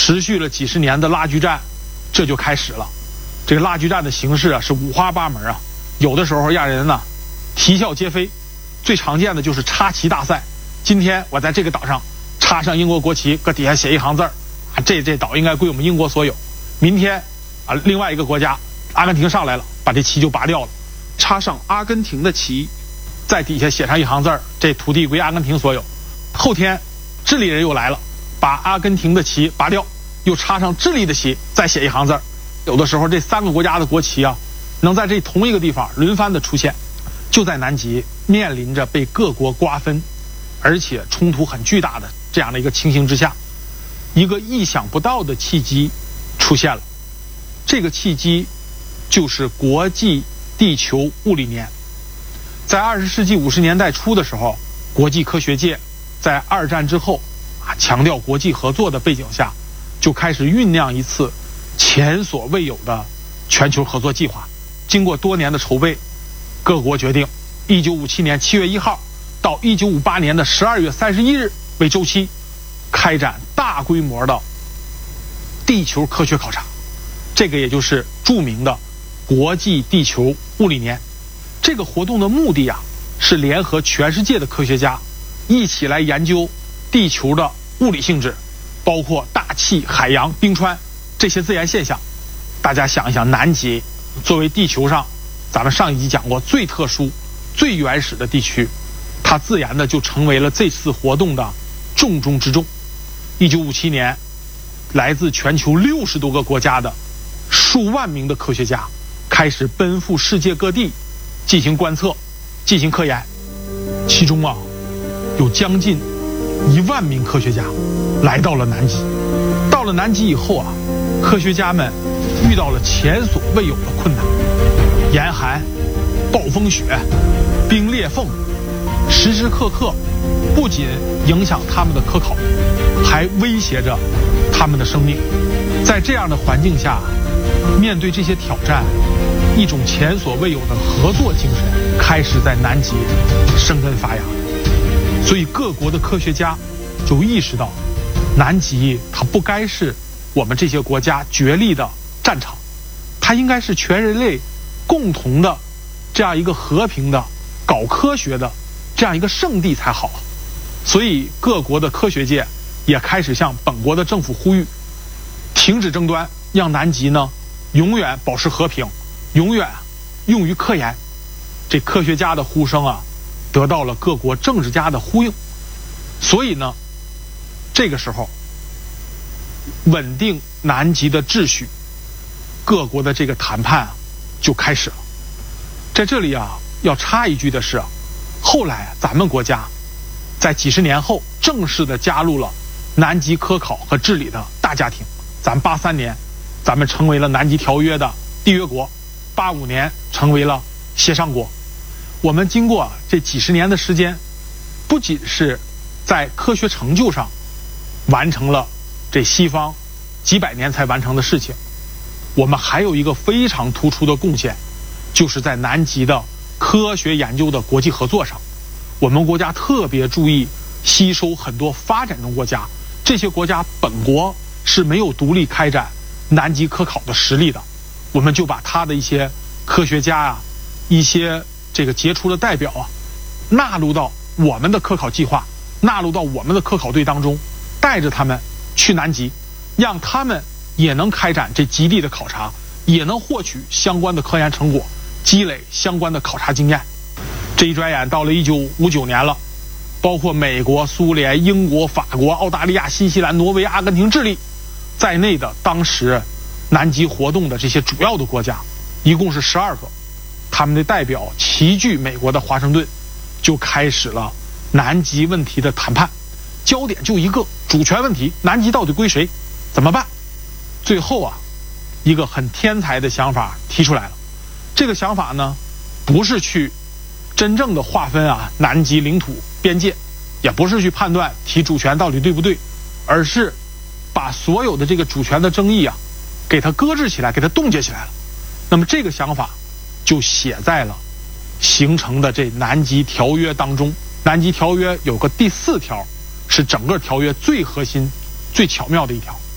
持续了几十年的拉锯战这就开始了。这个拉锯战的形式啊是五花八门啊，有的时候让人呢啼笑皆非。最常见的就是插旗大赛，今天我在这个岛上插上英国国旗，搁底下写一行字儿，这岛应该归我们英国所有。明天啊，另外一个国家阿根廷上来了，把这旗就拔掉了， 插上阿根廷的旗， 在底下写上一行字儿，这土地归阿根廷所有。后天智利人又来了，把阿根廷的旗拔掉，又插上智利的旗，再写一行字儿。有的时候这三个国家的国旗啊，能在这同一个地方轮番的出现。就在南极面临着被各国瓜分，而且冲突很巨大的这样的一个情形之下，一个意想不到的契机出现了。这个契机就是国际地球物理年。在20世纪50年代初的时候，国际科学界在二战之后强调国际合作的背景下，就开始酝酿一次前所未有的全球合作计划。经过多年的筹备，各国决定1957年7月1号到1958年的12月31日为周期，开展大规模的地球科学考察。这个也就是著名的国际地球物理年。这个活动的目的啊，是联合全世界的科学家一起来研究地球的物理性质，包括大气、海洋、冰川这些自然现象。大家想一想，南极作为地球上咱们上一集讲过最特殊最原始的地区，它自然的就成为了这次活动的重中之重。1957年，来自全球60多个国家的数万名的科学家开始奔赴世界各地进行观测、进行科研。其中啊，有将近1万名科学家来到了南极。到了南极以后啊，科学家们遇到了前所未有的困难，严寒、暴风雪、冰裂缝，时时刻刻不仅影响他们的科考，还威胁着他们的生命。在这样的环境下，面对这些挑战，一种前所未有的合作精神开始在南极生根发芽。所以各国的科学家就意识到，南极它不该是我们这些国家角力的战场，它应该是全人类共同的这样一个和平的搞科学的这样一个圣地才好。所以各国的科学界也开始向本国的政府呼吁，停止争端，让南极呢永远保持和平，永远用于科研。这科学家的呼声啊，得到了各国政治家的呼应。所以呢，这个时候稳定南极的秩序，各国的这个谈判啊就开始了。在这里啊，要插一句的是，后来咱们国家在几十年后正式的加入了南极科考和治理的大家庭。咱83年，咱们成为了南极条约的缔约国，85年成为了协商国。我们经过这几十年的时间，不仅是在科学成就上完成了这西方几百年才完成的事情，我们还有一个非常突出的贡献，就是在南极的科学研究的国际合作上，我们国家特别注意吸收很多发展中国家，这些国家本国是没有独立开展南极科考的实力的，我们就把他的一些科学家啊，一些这个杰出的代表啊，纳入到我们的科考计划，纳入到我们的科考队当中，带着他们去南极，让他们也能开展这极地的考察，也能获取相关的科研成果，积累相关的考察经验。这一转眼到了1959年了，包括美国、苏联、英国、法国、澳大利亚、新西兰、挪威、阿根廷、智利在内的当时南极活动的这些主要的国家，一共是12个，他们的代表齐聚美国的华盛顿，就开始了南极问题的谈判。焦点就一个，主权问题，南极到底归谁，怎么办？最后啊，一个很天才的想法提出来了。这个想法呢，不是去真正的划分啊南极领土边界，也不是去判断提主权到底对不对，而是把所有的这个主权的争议啊，给它搁置起来，给它冻结起来了。那么这个想法就写在了形成的这南极条约当中。南极条约有个第4条，是整个条约最核心、最巧妙的一条。